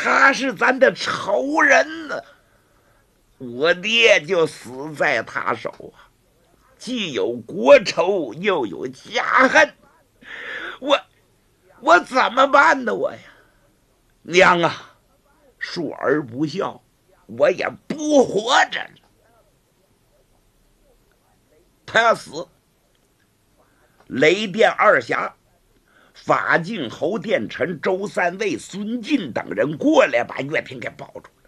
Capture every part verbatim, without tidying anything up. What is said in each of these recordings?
他是咱的仇人呢，我爹就死在他手啊，既有国仇又有家恨，我我怎么办呢？我呀，娘啊，恕儿不孝，我也不活着了。他要死，雷电二侠、法镜侯殿臣、周三位、孙进等人过来，把岳平给抱住了。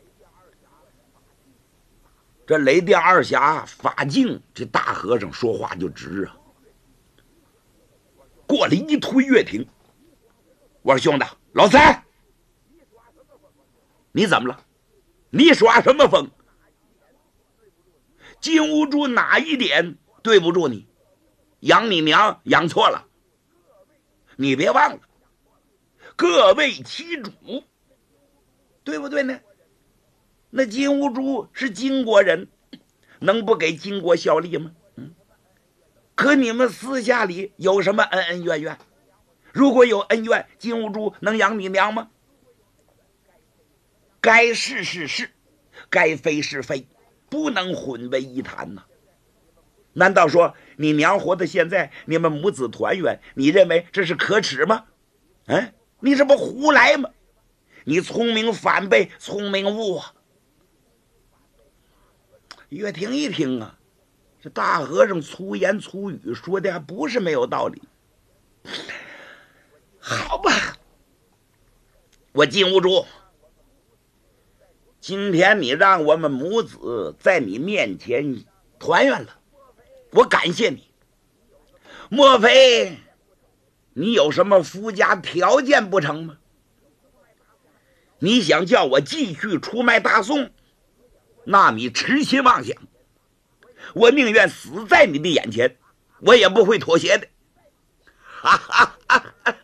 这雷电二侠、法镜这大和尚说话就直啊，过来一推岳平，我说兄弟老三，你怎么了？你耍什么疯？金兀术哪一点对不住你？养你娘养错了，你别忘了，各为其主，对不对呢？那金兀术是金国人，能不给金国效力吗？嗯，可你们私下里有什么恩恩怨怨？如果有恩怨，金兀术能养你娘吗？该是是是，该非是非，不能混为一谈呐、啊。难道说你娘活到现在，你们母子团圆，你认为这是可耻吗？哎，你这不胡来吗？你聪明反被，聪明误啊！岳霆一听啊，这大和尚粗言粗语说的还不是没有道理。好吧，我金兀术，今天你让我们母子在你面前团圆了，我感谢你。莫非你有什么附加条件不成吗？你想叫我继续出卖大宋，那你痴心妄想，我宁愿死在你的眼前，我也不会妥协的。哈哈哈哈！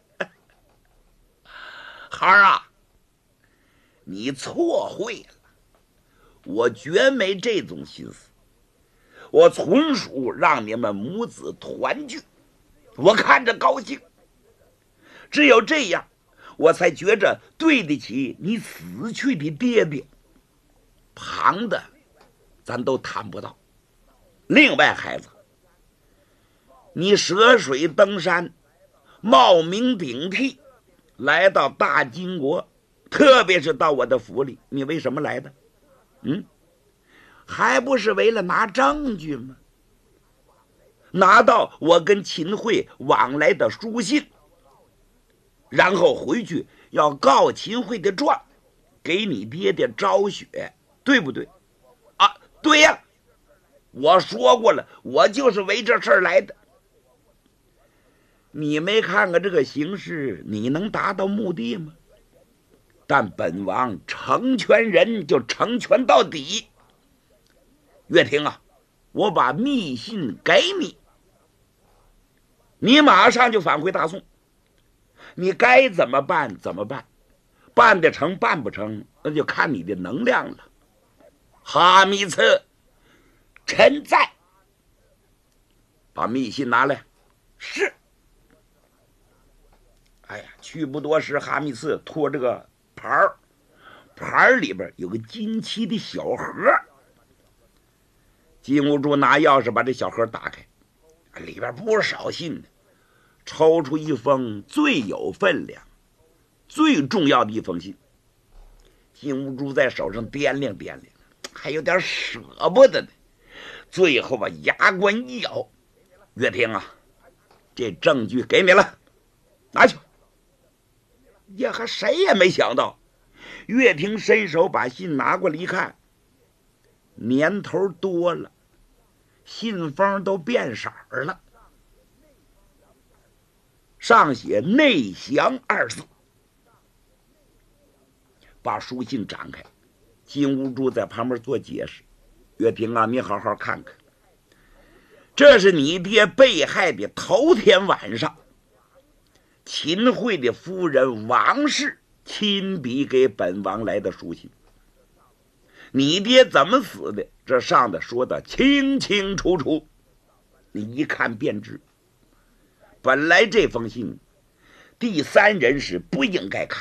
孩儿啊，你错会了，我绝没这种心思，我纯属让你们母子团聚，我看着高兴。只有这样，我才觉着对得起你死去的爹爹。旁的咱都谈不到。另外孩子，你涉水登山，冒名顶替，来到大金国，特别是到我的府里，你为什么来的？嗯，还不是为了拿证据吗？拿到我跟秦桧往来的书信，然后回去要告秦桧的状，给你爹爹昭雪，对不对？啊，对呀，我说过了，我就是为这事儿来的。你没看看这个形势，你能达到目的吗？但本王成全人就成全到底。岳霆啊，我把密信给你，你马上就返回大宋，你该怎么办怎么办，办得成办不成，那就看你的能量了。哈密策，臣在。把密信拿来。是。哎呀，去不多时，哈密策拖这个牌儿，牌儿里边有个金漆的小盒。金兀术拿钥匙把这小盒打开，里边不少信呢，抽出一封最有分量、最重要的一封信。金兀术在手上掂量掂量，还有点舍不得呢。最后把牙关一咬：“岳霆啊，这证据给你了，拿去。”也和谁也没想到，岳霆伸手把信拿过来一看，年头多了，信封都变色了，上写“内降”二字。把书信展开，金兀术在旁边做解释：“岳霆啊，你好好看看，这是你爹被害的头天晚上，秦桧的夫人王氏亲笔给本王来的书信。你爹怎么死的，这上的说的清清楚楚，你一看便知。本来这封信第三人是不应该看。